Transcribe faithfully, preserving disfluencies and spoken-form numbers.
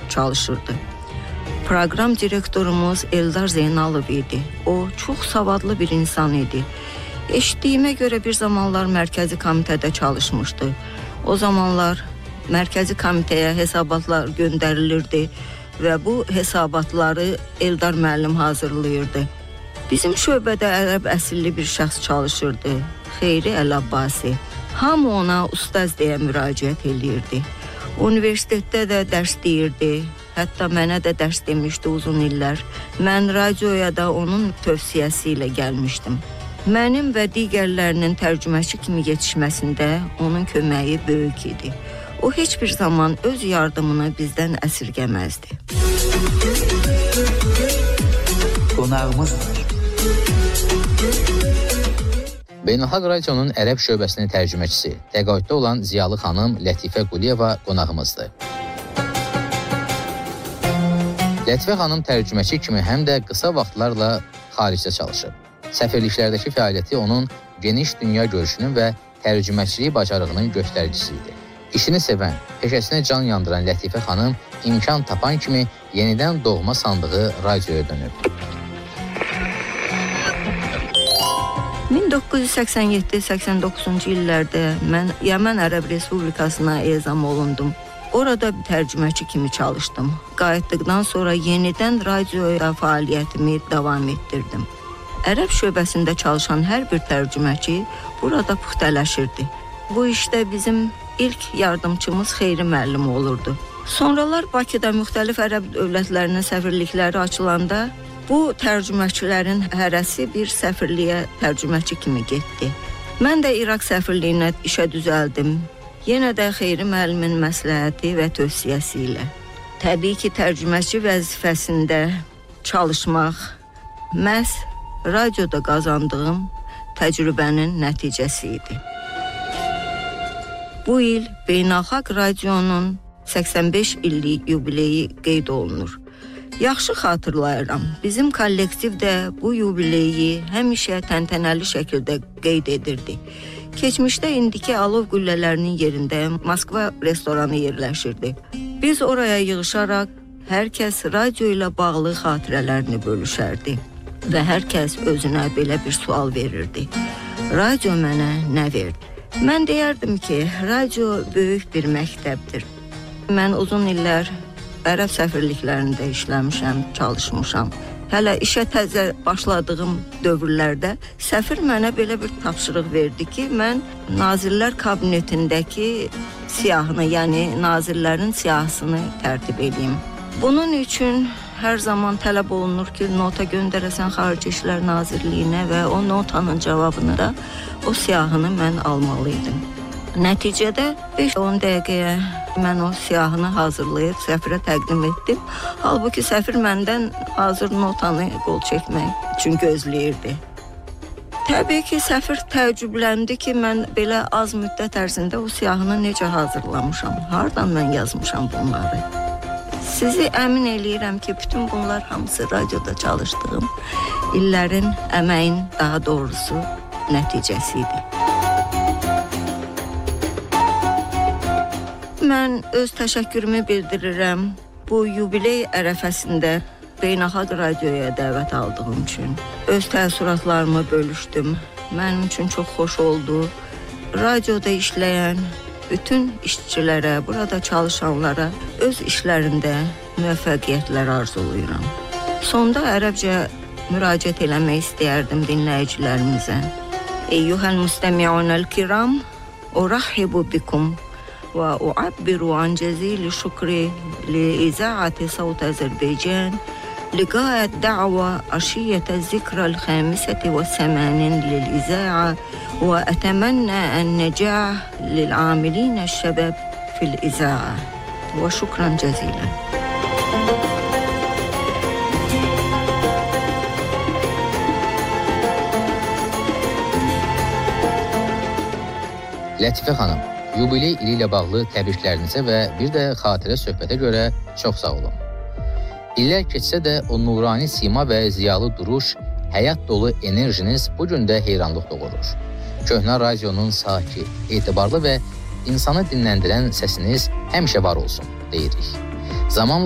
çalışırdı. Proqram direktorumuz Eldar Zeynalov idi. O çox savadlı bir insan idi. Eşitdiyimə görə bir zamanlar mərkəzi komitədə çalışmışdı. O zamanlar mərkəzi komitəyə hesabatlar göndərilirdi və bu hesabatları Eldar müəllim hazırlayırdı. Bizim şöbədə ərəb əsilli bir şəxs çalışırdı, Xeyri Əl-Abbasi. Hamı ona ustaz deyə müraciət edirdi. Universitetdə də dərs deyirdi, hətta mənə də dərs demişdi uzun illər. Mən radioya da onun tövsiyəsi ilə gəlmişdim. Mənim və digərlərinin tərcüməçi kimi yetişməsində onun köməyi böyük idi. O heç bir zaman öz yardımını bizdən əsirgəməzdi. Qonağımız var. Beynəlxalq Radionun ərəb şöbəsinin tərcüməçisi, təqaüddə olan ziyalı xanım Lətifə Quliyeva qonağımızdır. Lətifə xanım tərcüməçi kimi həm də qısa vaxtlarla xaricdə çalışıb. Səfirliklərdəki fəaliyyəti onun geniş dünya görüşünün və tərcüməçiliyi bacarığının göstəricisi idi. İşini sevən, peşəsinə can yandıran Lətifə xanım imkan tapan kimi yenidən doğma sandığı radioya dönüb. min doqquz yüz səksən yeddi səksən doqquzuncu illərdə mən Yəmən Ərəb Respublikasına ezam olundum. Orada bir tərcüməçi kimi çalışdım. Qayıtdıqdan sonra yenidən radioya fəaliyyətimi davam etdirdim. Ərəb şöbəsində çalışan hər bir tərcüməçi burada puxtələşirdi. Bu işdə bizim ilk yardımçımız Xeyri müəllim olurdu. Sonralar Bakıda müxtəlif ərəb dövlətlərinin səfirlikləri açılanda bu tərcüməçilərin hərəsi bir səfirliyə tərcüməçi kimi getdi. Mən də İraq səfirliyinə işə düzəldim. Yenə də Xeyri müəllimin məsləhəti və tövsiyəsi ilə. Təbii ki, tərcüməçi vəzifəsində çalışmaq məhz radioda qazandığım təcrübənin nəticəsi idi. Bu il Beynəlxalq Radionun səksən beş illik yubileyi qeyd olunur. Yaxşı xatırlayıram, bizim kollektiv də bu yubileyi həmişə təntənəli şəkildə qeyd edirdi. Keçmişdə indiki alov qüllələrinin yerində Moskva restoranı yerləşirdi. Biz oraya yığışaraq hər kəs radio ilə bağlı xatirələrini bölüşərdi və hər kəs özünə belə bir sual verirdi. Radio mənə nə verdi? Mən deyərdim ki, radio böyük bir məktəbdir. Mən uzun illər ərəb səfirliklərində işləmişəm, çalışmışam. Hələ işə təzə başladığım dövrlərdə səfir mənə belə bir tapşırıq verdi ki, mən Nazirlər Kabinetindəki siyahını, yəni nazirlərin siyahısını tərtib edeyim. Bunun üçün hər zaman tələb olunur ki, nota göndərəsən Xarici İşlər Nazirliyinə və o notanın cavabını da o siyahını mən almalıydım. Nəticədə beş on dəqiqəyə mən o siyahını hazırlayıb səfirə təqdim etdim. Halbuki səfir məndən hazır notanı qol çəkmək üçün gözləyirdi. Təbii ki, səfir təəccübləndi ki, mən belə az müddət ərzində o siyahını necə hazırlamışam, hardan mən yazmışam bunları. Sizi əmin eləyirəm ki, bütün bunlar hamısı radioda çalışdığım illərin əməyin, daha doğrusu nəticəsi idi. Mən öz təşəkkürümü bildirirəm bu yubiley ərəfəsində Beynəlxalq Radioya dəvət aldığım üçün. Öz təəssüratlarımı bölüşdüm. Mənim üçün çox xoş oldu. Radioda işləyən bütün işçilərə, burada çalışanlara öz işlərində müvəffəqiyyətlər arzulayıram. Sonda ərəbcə müraciət eləmək istəyərdim dinləyicilərimizə. Eyyuhəl müstəmi'unəl kiram, urahhibu bikum. وأعبر عن جزيل شكري لإذاعة صوت أذربيجان لقاء الدعوة عشية الذكرى الخامسة والثمانين للإذاعة وأتمنى النجاح للعاملين الشباب في الإذاعة وشكرا جزيلا. Lətifə xanım, yubiley ili ilə bağlı təbriklərinizə və bir də xatirə söhbətə görə çox sağ olun. İllər keçsə də o nurani sima və ziyalı duruş, həyat dolu enerjiniz bugün də heyranlıq doğurur. Köhnə radionun sakit, etibarlı və insanı dinləndirən səsiniz həmişə var olsun, deyirik. Zamanla